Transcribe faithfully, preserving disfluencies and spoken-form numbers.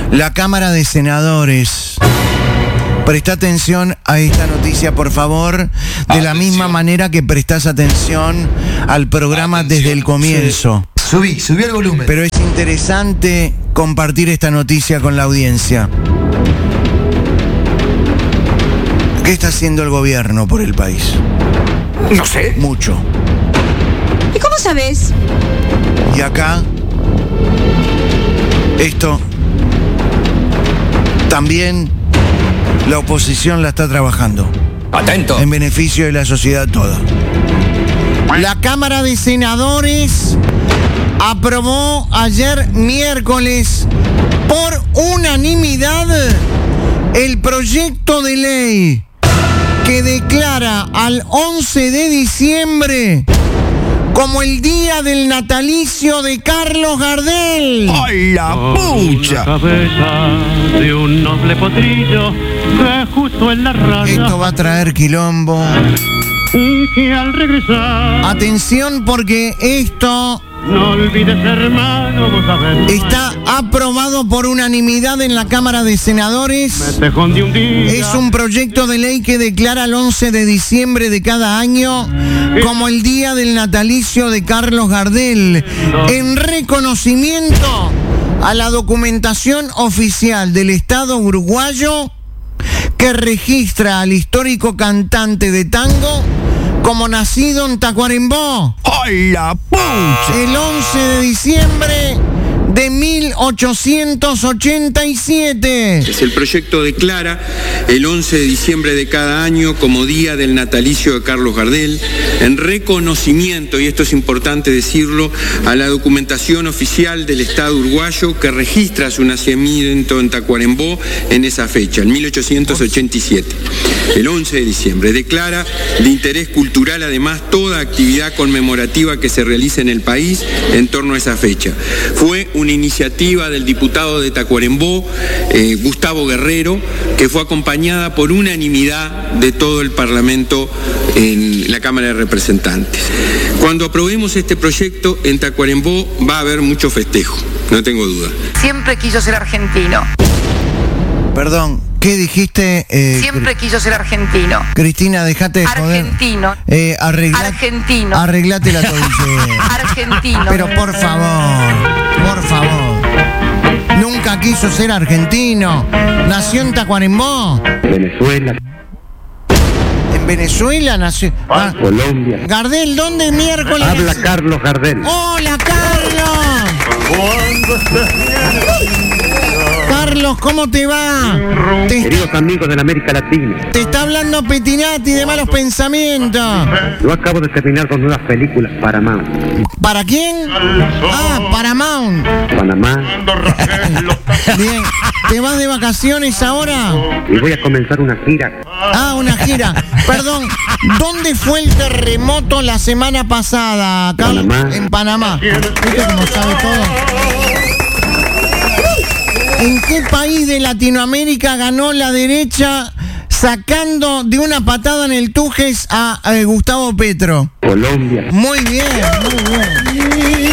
La Cámara de Senadores. Presta atención a esta noticia, por favor, de atención. La misma manera que prestás atención al programa atención. Desde el comienzo. Sí. Subí, subí el volumen. Pero es interesante compartir esta noticia con la audiencia. ¿Qué está haciendo el gobierno por el país? No sé. Mucho. ¿Y cómo sabes? Y acá, esto, también la oposición la está trabajando. Atento. En beneficio de la sociedad toda. La Cámara de Senadores aprobó ayer miércoles por unanimidad el proyecto de ley que declara al once de diciembre como el día del natalicio de Carlos Gardel. ¡Ay, la pucha! La cabeza de un noble potrillo que justo en la raya. Esto va a traer quilombo. Y que al regresar. Atención, porque esto No olvides, hermano, vos sabés. está aprobado por unanimidad en la Cámara de Senadores. Me tejón de un día. Es un proyecto de ley que declara el once de diciembre de cada año como el día del natalicio de Carlos Gardel, en reconocimiento a la documentación oficial del Estado uruguayo que registra al histórico cantante de tango como nacido en Tacuarembó. ¡Ay, la pucha! El once de diciembre de mil ochocientos ochenta y siete. El proyecto declara el once de diciembre de cada año como día del natalicio de Carlos Gardel, en reconocimiento, y esto es importante decirlo, a la documentación oficial del Estado uruguayo que registra su nacimiento en Tacuarembó en esa fecha, en mil ochocientos ochenta y siete. El once de diciembre declara de interés cultural además toda actividad conmemorativa que se realice en el país en torno a esa fecha. Fue una iniciativa del diputado de Tacuarembó, eh, Gustavo Guerrero, que fue acompañada por unanimidad de todo el Parlamento en la Cámara de Representantes. Cuando aprobemos este proyecto en Tacuarembó va a haber mucho festejo, no tengo duda. Siempre quiso ser argentino. Perdón, ¿qué dijiste? Eh, Siempre quiso ser argentino. Cristina, dejate de joder. Argentino. Eh, arregla, Argentino. Arreglate la tobillera. Argentino. Pero por favor, por favor. Nunca quiso ser argentino. Nació en Tacuarembó. Venezuela. En Venezuela nació. Ah, Colombia. Gardel, ¿dónde miércoles? Habla Carlos Gardel. ¡Hola, Carlos! Carlos, ¿cómo te va? Te, Queridos amigos de la América Latina, te está hablando Petinati de malos pensamientos. yo acabo de terminar con nuevas películas Paramount. ¿Para quién? Ah, Paramount. Panamá, Bien. ¿Te vas de vacaciones ahora? y voy a comenzar una gira. Ah, una gira. Perdón, ¿dónde fue el terremoto la semana pasada, Carlos? Panamá. En Panamá. ¿Viste cómo sabe todo? ¿En qué país de Latinoamérica ganó la derecha sacando de una patada en el Tujes a, a Gustavo Petro? Colombia. Muy bien, muy bien.